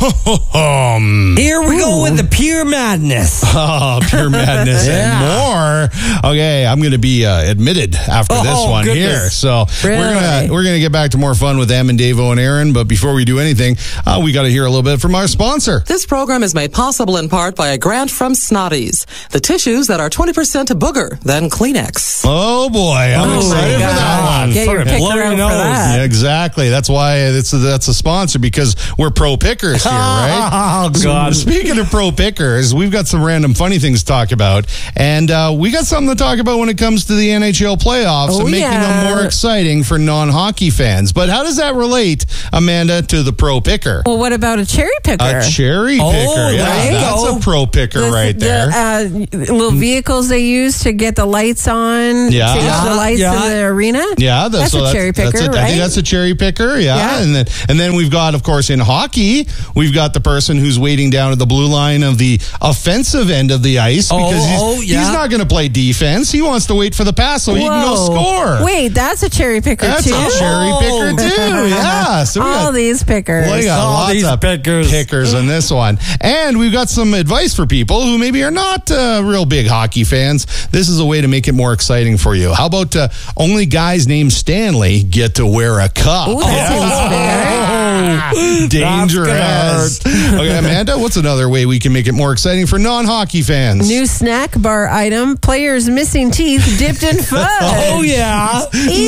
Here we go with the pure madness. Oh, pure madness and more. Okay, I'm going to be admitted after this one goodness. here. So Really? we're gonna get back to more fun with Em and Davo and Aaron. But before we do anything, we got to hear a little bit from our sponsor. This program is made possible in part by a grant from Snotties, the tissues that are 20% booger than Kleenex. Oh boy, I'm excited for that one. Get your Blow picker your out for nose. that. Yeah, exactly. That's why that's a sponsor, because we're pro pickers here, right? Oh, God. Speaking of pro pickers, we've got some random funny things to talk about, and we got something to talk about when it comes to the NHL playoffs and making them more exciting for non-hockey fans. But how does that relate, Amanda, to the pro picker? Well, what about a cherry picker? A cherry picker, yeah, there you that's go. a pro picker right there. The little vehicles they use to get the lights on, Yeah. change the lights Yeah. in the arena. Yeah, that's a cherry picker, I right? think that's a cherry picker. Yeah. Yeah. And then we've got, of course, in hockey, we've got the person who's waiting down at the blue line of the offensive end of the ice because he's not going to play defense. He wants to wait for the pass so he can go score. Wait, that's a cherry picker That's too. a cherry picker too. Yeah. So we All got, these pickers. we got All lots these of pickers in this one. And we've got some advice for people who maybe are not real big hockey fans. This is a way to make it more exciting for you. How about only guys named Stanley get to wear a cup? Ooh, that seems fair. Dangerous. Okay, Amanda, what's another way we can make it more exciting for non-hockey fans? New snack bar item: players missing teeth dipped in fudge. Oh, yeah.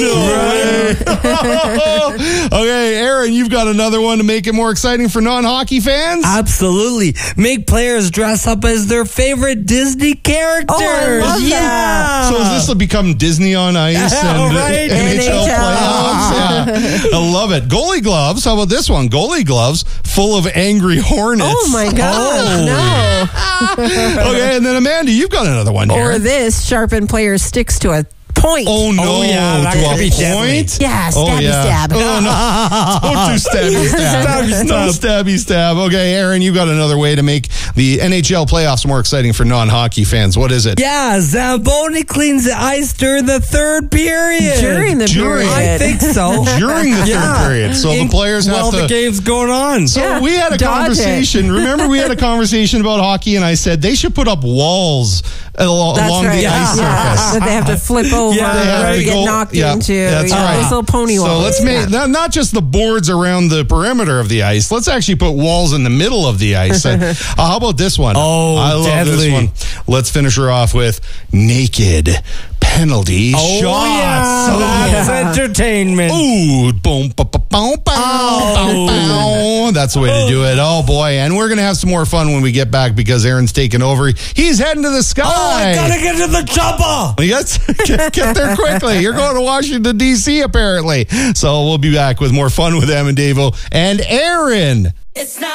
Okay, Aaron, you've got another one to make it more exciting for non-hockey fans? Absolutely. Make players dress up as their favorite Disney characters. Oh, I love that. So has this become Disney on Ice and right. NHL NHL. playoffs? Yeah. I love it. Goalie gloves. How about this one? Goalie gloves full of angry hornets. Oh my God! No. Okay, and then Amanda, you've got another one here. Or this: sharpen players' sticks to a point. Oh no! Oh, yeah, that to could a be deadly. point. Yeah, stabby stab. Oh no! Don't do stabby stab. No stabby stab. Okay, Aaron, you got another way to make the NHL playoffs more exciting for non-hockey fans. What is it? Yeah, Zamboni cleans the ice during the third period. During the period. I think so. During the third period, so the players have while to. the game's going on. So we had a dodge conversation. Remember, we had a conversation about hockey, and I said they should put up walls along the ice surface. That they have to flip over Yeah, They have or to get go- knocked yeah, into. that's right. Those little pony walls. So let's make not just the boards around the perimeter of the ice. Let's actually put walls in the middle of the ice. How about this one? Oh, I love deadly. this one. Let's finish her off with naked penalty shots. Yeah, that's entertainment. Ooh, boom, ba, ba, boom, bow, bow, bow. That's the way to do it. Oh boy, and we're gonna have some more fun when we get back because Aaron's taking over. He's heading to the sky. Oh, I gotta get to the chopper. You got get there quickly. You're going to Washington, D.C., apparently. So we'll be back with more fun with Em and Davo and Aaron. It's not